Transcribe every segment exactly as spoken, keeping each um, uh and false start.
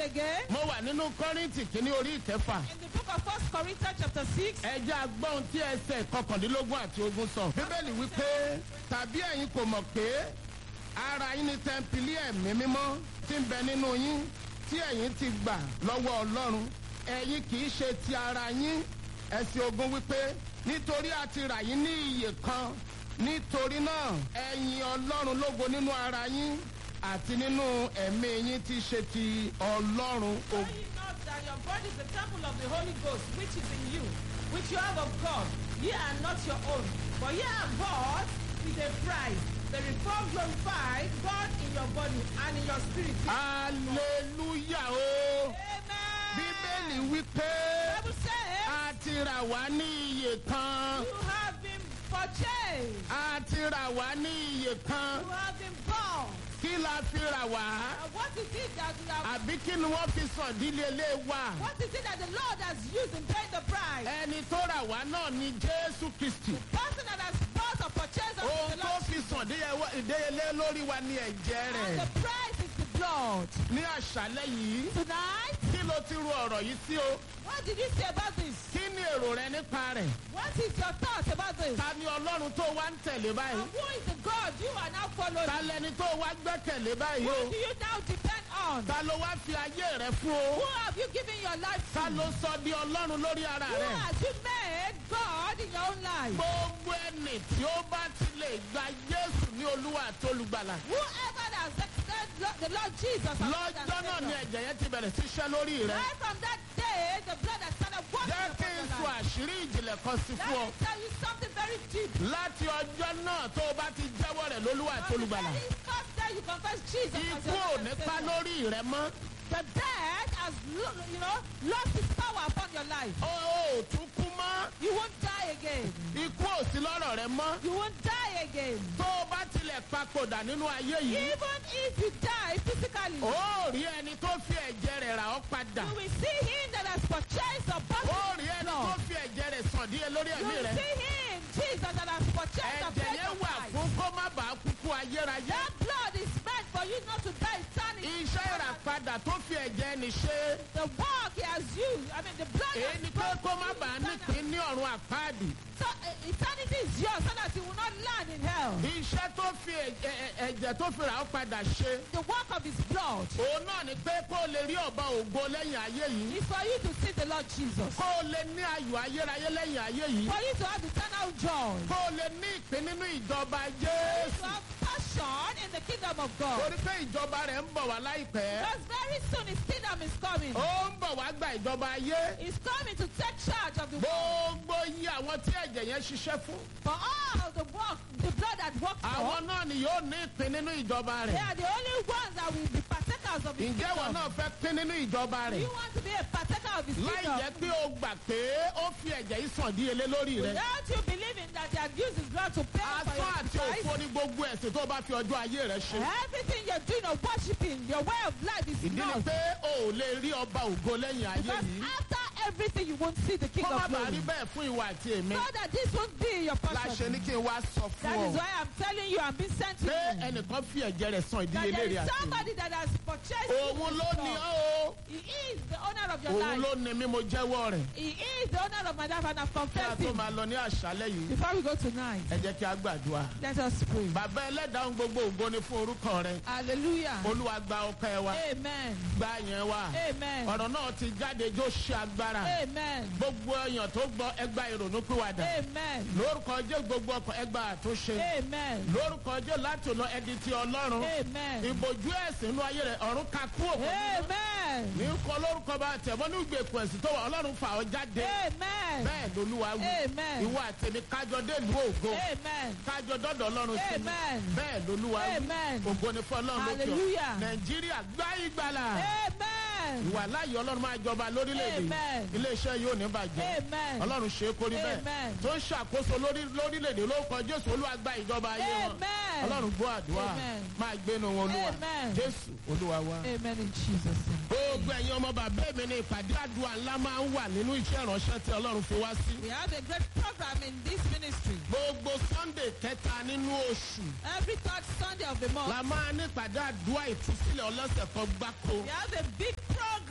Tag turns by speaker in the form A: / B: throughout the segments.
A: again.
B: Mo wà nínú Kọ́ríńtì kìíní orí ìkẹfà.
A: In the book of First Corinthians chapter six.
B: Ẹ jẹ́ agbọ́n tí ẹsẹ̀ kọkàndínlógún àti ogún sọ. Bíbélì wípé tàbí ẹ̀yin kò mọ̀ pé ara yín ni tẹ́ḿpìlì ẹ̀mí mímọ́ tí ń bẹ nínú yín tí ẹ̀yin ti gbà lọ́wọ́ Ọlọ́run. Ẹ̀yin kì í ṣe ti ara yín. Ẹsẹ̀ ogún wípé nítorí a ti rà yín ní iye kan. Nítorí náà ẹ̀yin Ọlọ́run lógo nínú ara yín àti nínú ẹ̀mí yín tí ṣe ti Ọlọ́run.
A: Know ye not that your body is the temple of the Holy Ghost, which is in you, which you have of God. Ye are not your own, but ye are bought with a price. Therefore glorify God in your body and in your spirit.
B: Hallelujah o.
A: Amen.
B: Bíbélì wípé
A: Bible says,
B: a ti rà wá ní iye kan.
A: you have been purchased.
B: A ti rà wá ní iye kan.
A: You have been bought.
B: Kí la fi rà wá?
A: And what is it that you have?
B: Àbí kí ni wọ́n fi sàn dílé ilé wa?
A: What is it that the Lord has used in paying the price?
B: Ẹni tó rà wá náà ni Jésù Kristì.
A: The person that has bought or purchased us
B: Ohun
A: is the
B: tó
A: Lord.
B: fi sàn díyelé lórí wa ni ẹ̀jẹ̀
A: And
B: rẹ̀.
A: the price is the blood.
B: Ní àṣálẹ́ yìí,
A: Tonight,
B: kí ló ti ru ọ̀rọ̀ yìí sí o?
A: what did you say about this?
B: Kí ni èrò rẹ nípa rẹ̀?
A: What is your thoughts about this?
B: Ta ni Ọlọ́run tó wá ń tẹ̀lé
A: And
B: báyìí?
A: who is the God you are now following?
B: Ta lẹni tó wá gbẹ́kẹ̀lé báyìí
A: Who
B: o?
A: do you now depend on?
B: Ta ló wá fi ayé rẹ fún
A: Who
B: o?
A: have you given your life to?
B: Ta ló sọ di Ọlọ́run lórí ara
A: Who
B: rẹ̀?
A: has you made God in your own life?
B: Gbogbo ẹni tí ó bá ti lè gba Jésù ní Olúwa àti Olùgbàlà.
A: Whoever that has accepted Lo- the Lord Jesus as Lord and
B: Lọ́jọ́ náà ni
A: Savior.
B: ẹ̀jẹ̀ yẹn ti bẹ̀rẹ̀ sí ṣẹ́ lórí rẹ̀.
A: Right from that day, the blood has started working
B: Jẹ́ kí
A: upon
B: n
A: your
B: sọ
A: life.
B: àṣírí ìjìnlẹ̀ kan sí
A: Let
B: fún ọ.
A: me tell you something very deep.
B: Láti ọjọ́ náà tó o bá ti jẹ́wọ́ rẹ̀ lólúwa àti
A: On the
B: Olùgbàlà.
A: very first day you confess Jesus as
B: Ikú
A: your
B: ò
A: Lord
B: ní
A: and
B: pa
A: Savior.
B: lórí rẹ mọ́.
A: The death has, lo- you know, lost its power upon your life.
B: O ò tún kú mọ́.
A: You won't die again.
B: Ikú ò sí lọ́rọ̀ rẹ mọ́.
A: You won't die again.
B: Tó o bá tilẹ̀ papòdà nínú ayé yìí.
A: Even if you die physically,
B: Ó rí ẹni tó fi ẹ̀jẹ̀ rẹ̀ rà ọ́ padà.
A: you will see him that has purchased or bought
B: Ó
A: with
B: rí
A: his
B: ẹni tó
A: blood.
B: fi ẹ̀jẹ̀ rẹ̀ sàn díẹ̀ lórí
A: You
B: ẹ̀mí
A: will
B: rẹ̀.
A: see him, Jesus, that has purchased or
B: Ẹ̀jẹ̀
A: paid
B: yẹn
A: your
B: wà
A: price.
B: fún kó má bàa kúkú ayérayé.
A: That blood is meant for you not to die eternity.
B: Iṣẹ́ ìràpadà tó fi ẹ̀jẹ̀ ẹni ṣe.
A: The work he has used, I mean, the blood
B: Èyí
A: has
B: ni pé
A: spoken
B: kó má
A: for you
B: bàa
A: eternally.
B: nípìn ní ọ̀run àpáàdì.
A: So uh, eternity is yours so that you will not land in hell.
B: Iṣẹ́ tó fi ẹ̀jẹ̀ ẹ̀- ẹ̀jẹ̀ tó fi rà ọ́ padà ṣe.
A: The work of his blood
B: Òun náà ni pé kó o lè rí ọba ògo lẹ́yìn ayé yìí.
A: is for you to see the Lord Jesus.
B: Kó o lè ní ayọ̀ ayérayé lẹ́yìn ayé yìí.
A: For you to have eternal joy.
B: Kó o lè ní ìpín nínú ìjọba
A: To
B: Jésù.
A: have passion in the kingdom of God.
B: Torí pé ìjọba rẹ̀ ń bọ̀ wá láìpẹ́.
A: Because very soon his kingdom is coming.
B: Ó ń bọ̀ wá gba ìjọba ayé.
A: He's coming to take charge of the world.
B: Gbogbo iye àwọn tí ẹ̀jẹ̀ yẹn ṣiṣẹ́ fún.
A: For all the work, the blood that works for,
B: Àwọn náà ni yóò ní ìpín nínú ìjọba
A: they
B: rẹ̀.
A: are the only ones that will be partakers of his
B: Ǹjẹ́ wọn
A: kingdom.
B: náà fẹ́ pín nínú ìjọba
A: Do
B: rẹ̀?
A: you want to be a partaker of his
B: Láì
A: kingdom?
B: jẹ́ pé o gbà pé ó fi ẹ̀jẹ̀ yìí sàn díyelé lórí rẹ̀.
A: Without you believing that he has used his blood to pay for
B: Asán
A: your
B: àti
A: price,
B: òfo ní gbogbo ẹ̀sìn tó bá fi ọjọ́ ayé rẹ̀ ṣe.
A: everything you're doing of worshiping, your way of life is
B: Ìdí ni
A: lost.
B: pé o ò lè rí ọba ògo lẹ́yìn ayé
A: Because
B: yìí.
A: after everything, you won't see the king
B: Kó má
A: of
B: bàa
A: glory.
B: rí bẹ́ẹ̀ fún ìwà àti èmi.
A: So that this won't be your
B: La ṣe
A: portion.
B: ní kí n wá sọ
A: That
B: fún
A: is
B: ọ.
A: why I'm telling you, I'm being sent to
B: Pé
A: you.
B: ẹnìkan fi ẹ̀jẹ̀ rẹ̀ sàn
A: That
B: ìdílé
A: there
B: rẹ̀
A: is
B: àti èmi.
A: somebody that has purchased you
B: Òun
A: with
B: ló
A: his
B: ní
A: blood.
B: ọ́ o.
A: He is the owner of your
B: Òun
A: life.
B: ló ní mí mo jẹ́wọ́ rẹ̀.
A: He is the owner of my life, and I've
B: Kí a
A: confessed
B: tó
A: him.
B: máa lọ ní àṣálẹ́ yìí.
A: Before we go tonight,
B: Ẹ jẹ́ kí a gbàdúrà.
A: let us pray.
B: Bàbá ẹlẹ́dàá ohun gbogbo ògo ni fún orúkọ rẹ̀.
A: Hallelujah.
B: Olúwa gba ọpẹ́ wa.
A: Amen.
B: Gba yẹn wa.
A: Amen.
B: Ọ̀rọ̀ náà ti jáde jó ṣe agbára.
A: Amen.
B: Gbogbo èèyàn tó gbọ́ ẹgbà ìrònú pìwàdà.
A: Amen.
B: Lórúkọ Jésù gbogbo ọkọ̀ ẹgbà àtúnṣe.
A: Amen.
B: Lórúkọ Jésù láti lọ ẹdi ti Ọlọ́run.
A: Amen.
B: Ìbòjú ẹ̀sìn inú ayé rẹ̀ ọ̀run ká kú òkú.
A: Amen.
B: Ní kọ́ lórúkọ bá tẹ̀mọ́ ní ìgbèkùn ẹ̀sìn tó wà Ọlọ́run fà ọ́ jáde.
A: Amen.
B: Bẹ́ẹ̀ lolúwa wí.
A: Amen.
B: Ìwọ àtẹ̀mí kájọ dé ìlú ògo.
A: Amen.
B: Kájọ dọ́dọ̀ Ọlọ́run sí mi.
A: Amen.
B: Bẹ́ẹ̀ lolúwa wí.
A: Amen.
B: Ògo ni fún Ọlọ́run lókè ọ̀.
A: Hallelujah.
B: Nàìjíríà gbá ìgbàlà.
A: Amen.
B: Ìwà láàyè Ọlọ́run máa jọba lórílẹ̀‐èdè.
A: Amen.
B: Iléeṣẹ́ yóò ní bàjẹ́.
A: Amen.
B: Ọlọ́run ṣe é kórí bẹ́ẹ̀.
A: Amen.
B: Tó ń ṣàkóso lórí- lórílẹ̀‐èdè lórúkọ Jésù Olúwa gba ìjọba ayé wọn.
A: Amen.
B: Ọlọ́run gbọ́ àdúrà.
A: Amen.
B: Máa gbénu wọn Olúwa.
A: Amen.
B: Jésù Olúwa wa.
A: Amen in Jesus' name.
B: Gbogbo ẹ̀yin ọmọ bàbá mi ní ìpàdé àdúrà ńlá máa ń wà nínú iṣẹ́ ìránṣẹ́ tí Ọlọ́run fi wá sí.
A: We have a great program in this ministry.
B: Gbogbo Sunday kẹta nínú oṣù
A: Every third Sunday of the month,
B: la máa ní ìpàdé àdúrà ìtúsílẹ̀ ọlọ́sẹ̀ kan gbáko.
A: we have a big program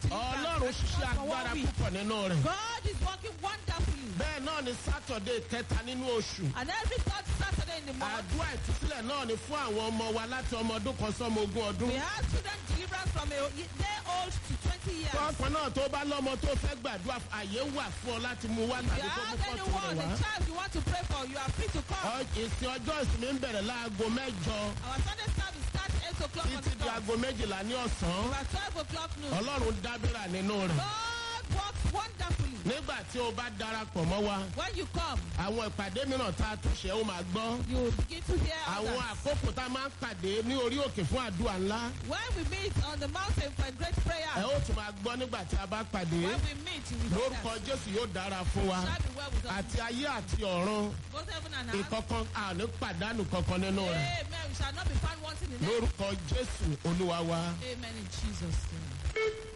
B: ọlọ́run ṣiṣẹ́ agbára púpọ̀ nínú rẹ̀.
A: God is working wonderfully.
B: bẹ́ẹ̀ náà ni sátọ̀dé kẹta nínú oṣù.
A: And every third Saturday in the month,
B: àdúrà ìtúsílẹ̀ náà ni fún àwọn ọmọ wa láti ọmọ ọdún kan sọ́mọ ogún ọdún.
A: we have children deliverance from a day old to twenty years.
B: tọ́kàn náà tó bá lọ́mọ tó fẹ́ gbàdúrà àyè wà fún ọ láti mú wá
A: If
B: tàbí
A: you
B: tó mú
A: have
B: fọ́tò
A: anyone,
B: rẹ̀
A: the
B: wá.
A: child you want to pray for, you are free to come.
B: Ọ- ìsìn ọjọ́ ìsinmi ń bẹ̀rẹ̀ láago mẹ́jọ
A: Our Sunday service starts eight o'clock on
B: títí
A: the
B: di
A: dot.
B: aago méjìlá ní ọ̀sán.
A: About twelve o'clock noon.
B: ọlọ́run dábìrà nínú rẹ̀.
A: God works wonderfully.
B: nígbà tí o bá darapọ̀ mọ́ wa
A: When you come,
B: àwọn ìpàdé mìíràn tá a tún ṣe ó máa gbọ́.
A: you will begin to hear
B: àwọn
A: others.
B: àkókò tá a máa ń pàdé ní orí òkè fún àdúrà ńlá.
A: When we meet on the mountain for a great prayer,
B: ẹ ó tún máa gbọ́ nígbà tí a bá pàdé.
A: when we meet, you will hear
B: lórúkọ
A: that.
B: jésù yóò dára fún wa.
A: Shall be well with us.
B: àti ayé àti ọ̀run
A: Both heaven and earth.
B: ìkọ̀kan àní pàdánù kankan nínú rẹ̀.
A: Amen. We shall not be found wanting in it.
B: lórúkọ jésù olúwa wa.
A: Amen in Jesus' name.